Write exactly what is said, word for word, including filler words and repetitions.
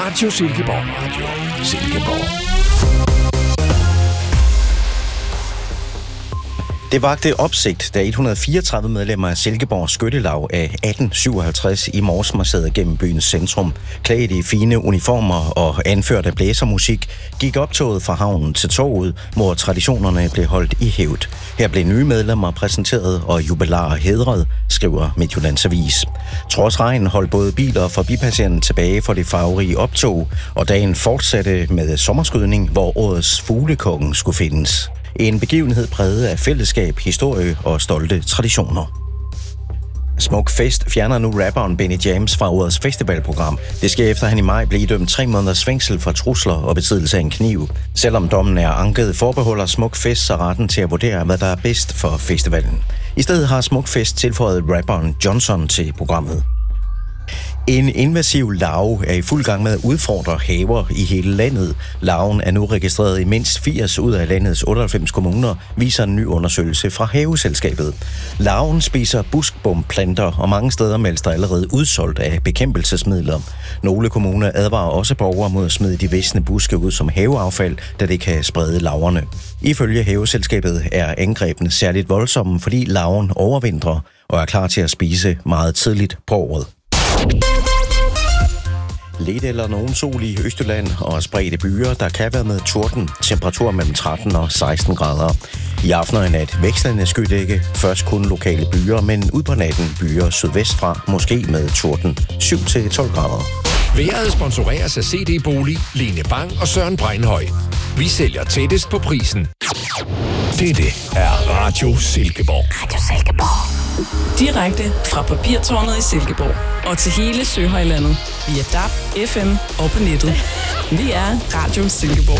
Radio Silkeborg. Radio Silkeborg. Det vagte opsigt, da et hundrede og fireogtredive medlemmer af Silkeborg Skyttelag af atten syvoghalvtreds i morges marcherede gennem byens centrum. Klædt i fine uniformer og anført af blæsermusik, gik optoget fra havnen til torvet, hvor traditionerne blev holdt i hævd. Her blev nye medlemmer præsenteret og jubilarer hædret, skriver Midtjyllands Avis. Trods regn holdt både biler og forbipasserende tilbage for det farverige optog, og dagen fortsatte med sommerskydning, hvor årets fuglekongen skulle findes. En begivenhed præget af fællesskab, historie og stolte traditioner. Smuk Fest fjerner nu rapperen Benny James fra årets festivalprogram. Det sker efter, han i maj blev idømt tre måneders fængsel for trusler og besiddelse af en kniv. Selvom dommen er anket, forbeholder Smuk Fest sig retten til at vurdere, hvad der er bedst for festivalen. I stedet har Smuk Fest tilføjet rapperen Johnson til programmet. En invasiv larve er i fuld gang med at udfordre haver i hele landet. Larven er nu registreret i mindst firs ud af landets otteoghalvfems kommuner, viser en ny undersøgelse fra Haveselskabet. Larven spiser buskbumplanter, og mange steder meldes der allerede udsolgt af bekæmpelsesmidler. Nogle kommuner advarer også borgere mod at smide de visne buske ud som haveaffald, da det kan sprede larverne. Ifølge Haveselskabet er angrebene særligt voldsomme, fordi larven overvintrer og er klar til at spise meget tidligt på året. Lidt eller nogen sol i Østjylland og spredte byer, der kan være med torden. Temperatur mellem tretten og seksten grader. I aften og i nat vekslende skydække. Først kun lokale byer, men ud på natten byer sydvestfra, måske med torden. syv til tolv grader. Været sponsoreres af C D Bolig, Lene Bang og Søren Breinhøj. Vi sælger tættest på prisen. Dette er Radio Silkeborg. Radio Silkeborg. Direkte fra Papirtårnet i Silkeborg og til hele Søhøjlandet via D A B, F M og på nettet. Vi er Radio Silkeborg.